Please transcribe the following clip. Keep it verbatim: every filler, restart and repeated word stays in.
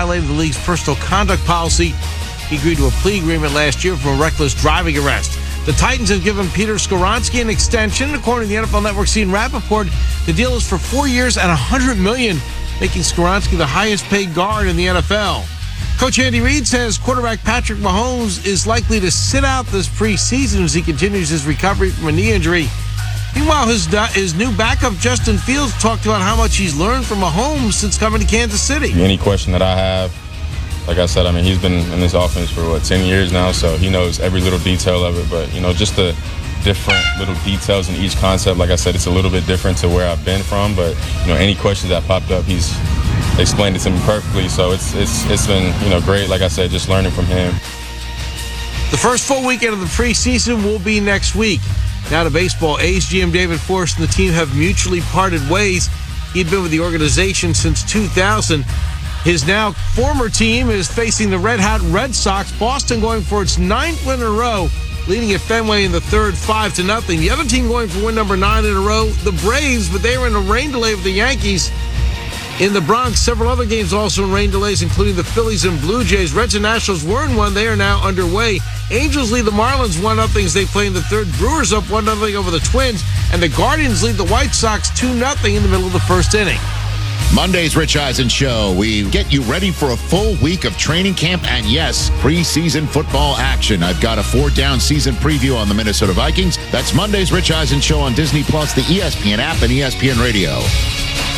violated the league's personal conduct policy. He agreed to a plea agreement last year for a reckless driving arrest. The Titans have given Peter Skoronski an extension. According to the N F L Network's Ian Rappaport, the deal is for four years and one hundred million dollars, making Skoronski the highest-paid guard in the N F L. Coach Andy Reid says quarterback Patrick Mahomes is likely to sit out this preseason as he continues his recovery from a knee injury. Meanwhile, his, his new backup, Justin Fields, talked about how much he's learned from Mahomes since coming to Kansas City. Any question that I have, like I said, I mean, he's been in this offense for, what, ten years now, so he knows every little detail of it. But, you know, just the different little details in each concept, like I said, it's a little bit different to where I've been from. But, you know, any questions that popped up, he's explained it to me perfectly. So it's, it's, it's been, you know, great, like I said, just learning from him. The first full weekend of the preseason will be next week. Now to baseball, A's G M David Forst and the team have mutually parted ways. He'd been with the organization since two thousand. His now former team is facing the red-hot Red Sox. Boston going for its ninth win in a row, leading at Fenway in the third, five to nothing. The other team going for win number nine in a row, the Braves, but they were in a rain delay with the Yankees. In the Bronx, several other games also in rain delays, including the Phillies and Blue Jays. Reds and Nationals were in one. They are now underway. Angels lead the Marlins one nothing as they play in the third. Brewers up one nothing over the Twins. And the Guardians lead the White Sox two nothing in the middle of the first inning. Monday's Rich Eisen Show. We get you ready for a full week of training camp and, yes, preseason football action. I've got a four-down season preview on the Minnesota Vikings. That's Monday's Rich Eisen Show on Disney Plus, the E S P N app, and E S P N Radio.